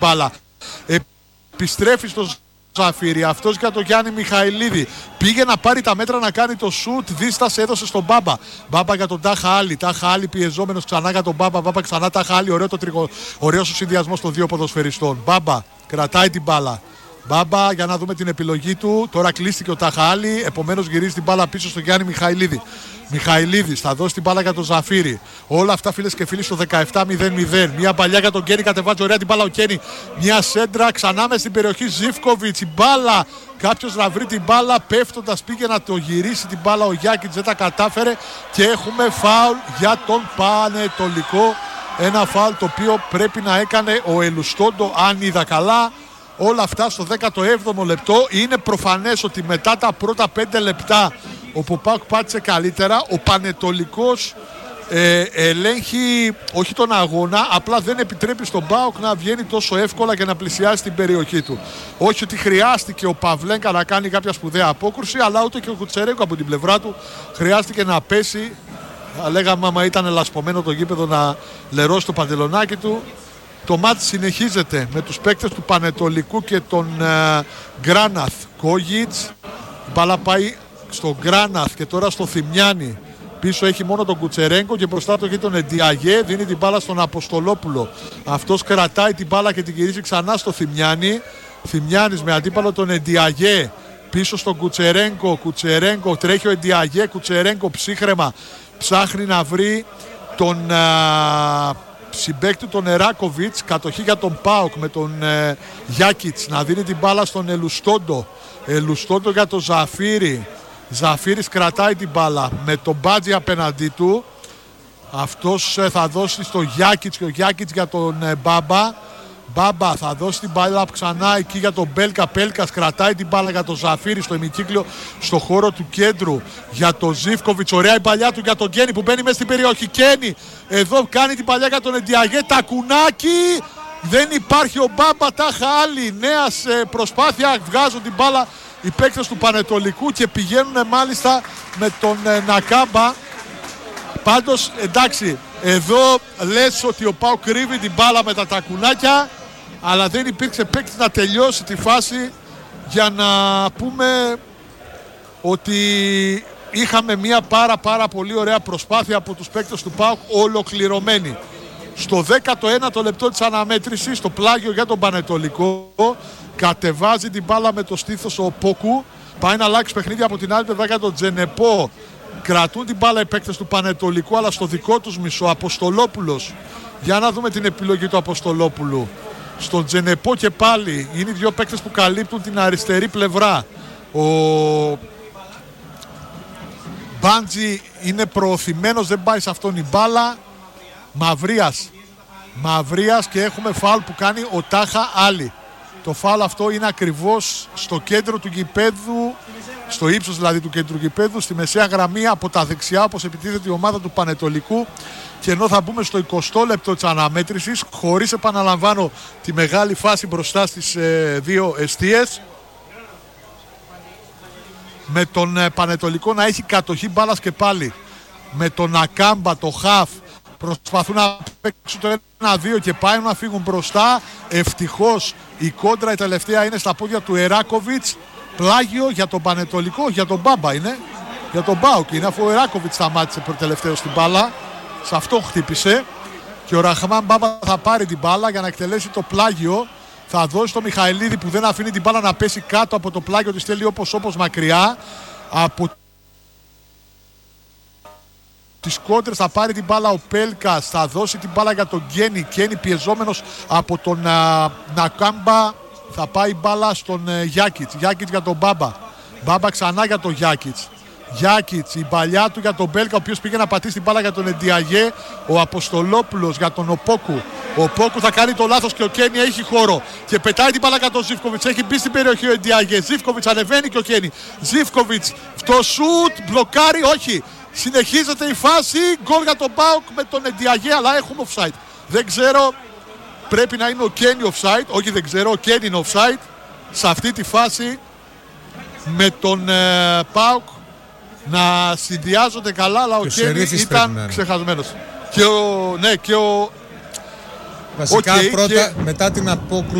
μπάλα. Επιστρέφει στο Ζαφύρι, αυτός για τον Γιάννη Μιχαηλίδη. Πήγε να πάρει τα μέτρα να κάνει το σουτ, δίστασε, έδωσε στον Μπάμπα. Μπάμπα για τον Τάχα Άλλη. Τάχα Άλλη πιεζόμενος ξανά για τον Μπάμπα. Μπάμπα ξανά Τάχα Άλλη. Ωραίος ο συνδυασμός των δύο ποδοσφαιριστών. Μπάμπα κρατάει την μπάλα. Μπάμπα για να δούμε την επιλογή του. Τώρα κλείστηκε ο Τάχα Άλλη. Επομένως γυρίζει την μπάλα πίσω στον Γιάννη Μιχαηλίδη. Μιχαηλίδης θα δώσει την μπάλα για τον Ζαφύρι. Όλα αυτά φίλες και φίλοι στο 17-0-0. Μια παλιά για τον Κένι, κατεβάζει ωραία την μπάλα ο Κένι. Μια σέντρα ξανά μες στην περιοχή Ζίβκοβιτς. Η μπάλα, κάποιος να βρει την μπάλα. Πέφτοντας πήγε να το γυρίσει την μπάλα ο Γιάκιτς, δεν τα κατάφερε. Και έχουμε φάουλ για τον Πανετολικό. Ένα φάουλ το οποίο πρέπει να έκανε ο Ελουστόντο, αν είδα καλά. Όλα αυτά στο 17ο λεπτό. Είναι προφανές ότι μετά τα πρώτα 5 λεπτά όπου ο ΠΑΟΚ πάτησε καλύτερα, ο Πανετολικός ελέγχει όχι τον αγώνα, απλά δεν επιτρέπει στον ΠΑΟΚ να βγαίνει τόσο εύκολα και να πλησιάσει την περιοχή του. Όχι ότι χρειάστηκε ο Παυλένκα να κάνει κάποια σπουδαία απόκρουση, αλλά ούτε και ο Κουτσερέγκο από την πλευρά του χρειάστηκε να πέσει. Λέγαμε άμα ήταν λασπωμένο το γήπεδο να λερώσει το παντελονάκι του. Το μάτς συνεχίζεται με τους παίκτες του Πανετολικού και τον Γκράναθ Κόγιτς. Η μπάλα πάει στον Γκράναθ και τώρα στο Θημιάνι. Πίσω έχει μόνο τον Κουτσερέγκο και μπροστά του έχει τον Εντιαγέ. Δίνει την μπάλα στον Αποστολόπουλο. Αυτός κρατάει την μπάλα και την γυρίζει ξανά στο Θημιάνι. Θημιάνης με αντίπαλο τον Εντιαγέ. Πίσω στον Κουτσερέγκο. Κουτσερέγκο τρέχει ο Εντιαγέ. Κουτσερέγκο ψύχρεμα. Ψάχνει να βρει τον συμπαίκτη τον Εράκοβιτς. Κατοχή για τον ΠΑΟΚ με τον Γιάκιτς. Να δίνει την μπάλα στον Ελουστόντο. Ελουστόντο για τον Ζαφύρι. Ζαφύρης κρατάει την μπάλα με τον Μπάτζη απέναντί του. Αυτός θα δώσει στο Γιάκιτς και ο Γιάκιτς για τον Μπάμπα. Μπάμπα θα δώσει την μπάλα ξανά εκεί για τον Μπέλκα. Πέλκας κρατάει την μπάλα για τον Ζαφύρι στο ημικύκλιο στο χώρο του κέντρου. Για τον Ζίβκοβιτς, ωραία η παλιά του για τον Κένι που μπαίνει μέσα στην περιοχή. Κένι εδώ κάνει την παλιά για τον Εντιαγέ. Τακουνάκι. Δεν υπάρχει ο Μπάμπα, Τάχα Άλλη. Νέα προσπάθεια, βγάζουν την μπάλα οι παίκτες του Πανετολικού και πηγαίνουν μάλιστα με τον Νακάμπα. Πάντως εντάξει, εδώ λες ότι ο ΠΑΟΚ κρύβει την μπάλα με τα τακουνάκια, αλλά δεν υπήρξε παίκτης να τελειώσει τη φάση για να πούμε ότι είχαμε μια πάρα πολύ ωραία προσπάθεια από τους παίκτες του ΠΑΟΚ ολοκληρωμένη. Στο 19ο λεπτό της αναμέτρησης, το πλάγιο για τον Πανετολικό, κατεβάζει την μπάλα με το στήθος ο Πόκου, πάει να αλλάξει παιχνίδι από την άλλη πλευρά για τον Τζενεπό. Κρατούν την μπάλα οι παίκτες του Πανετολικού, αλλά στο δικό τους μισό. Αποστολόπουλος. Για να δούμε την επιλογή του Αποστολόπουλου. Στον Τζενεπό και πάλι. Είναι οι δύο παίκτες που καλύπτουν την αριστερή πλευρά. Ο Μπάντζι είναι προωθημένος, δεν πάει σε αυτόν η μπάλα. Μαυρίας και έχουμε φάουλ που κάνει ο Τάχα Άλλη. Το φάουλ αυτό είναι ακριβώς στο κέντρο του γηπέδου, στο ύψος δηλαδή του κέντρου γηπέδου, στη μεσαία γραμμή από τα δεξιά, όπως επιτίθεται η ομάδα του Πανετολικού. Και ενώ θα μπούμε στο 20ο λεπτό της αναμέτρησης, χωρίς, επαναλαμβάνω, τη μεγάλη φάση μπροστά στις δύο εστίες, με τον Πανετολικό να έχει κατοχή μπάλας και πάλι, με τον Ακάμπα, το χαφ, προσπαθούν να παίξουν το 1-2 και πάει να φύγουν μπροστά. Ευτυχώς η κόντρα η τελευταία είναι στα πόδια του Εράκοβιτς. Πλάγιο για τον Πανετολικό, για τον Μπάμπα είναι. Για τον Μπάουκ είναι, αφού ο Εράκοβιτς σταμάτησε τελευταίο στην μπάλα. Σε αυτό χτύπησε. Και ο Ραχμάν Μπάμπα θα πάρει την μπάλα για να εκτελέσει το πλάγιο. Θα δώσει το Μιχαηλίδη που δεν αφήνει την μπάλα να πέσει κάτω από το πλάγιο της, θέλει όπως μακριά. Από τις κόντρες θα πάρει την μπάλα ο Πέλκας, θα δώσει την μπάλα για τον Γκένι. Γκένι πιεζόμενος από τον Νακάμπα, θα πάει μπάλα στον Γιάκιτς. Γιάκιτς για τον Μπάμπα. Μπάμπα ξανά για τον Γιάκιτς. Γιάκιτς, η παλιά του για τον Μπέλκα, ο οποίος πήγε να πατήσει την μπάλα για τον Εντιαγέ. Ο Αποστολόπουλος για τον Οπόκου. Ο Οπόκου θα κάνει το λάθος και ο Κένι έχει χώρο. Και πετάει την μπάλα για τον Ζίβκοβιτς. Έχει μπει στην περιοχή ο Εντιαγέ. Ζίβκοβιτς ανεβαίνει και ο Κένι. Ζίβκοβιτς, το σουτ, μπλοκάρει, όχι. Συνεχίζεται η φάση, γκολ για τον ΠΑΟΚ με τον Εντιαγέ, αλλά έχουμε offside. Δεν ξέρω, πρέπει να είναι ο Κένι offside, όχι δεν ξέρω, ο Κένι είναι offside. Σε αυτή τη φάση με τον ΠΑΟΚ να συνδυάζονται καλά, αλλά ο Κένι ήταν ξεχασμένος. Και ο Βασικά πρώτα, μετά την απόκρουση